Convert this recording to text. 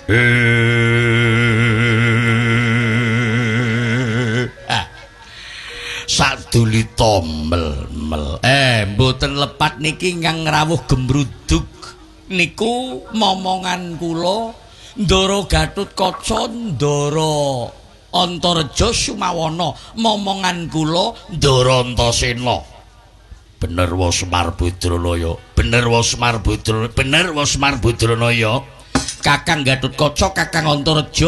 Saduli tombel mboten lepat niki ingkang rawuh gembruduk niku momongan kula Ndara Gatotkaca Ndara Antareja Sumawana momongan kula Ndara Antasena. Bener wa Semar Badranaya, bener wa Semar Badranaya, Kakang Gatotkaca, Kakang Antareja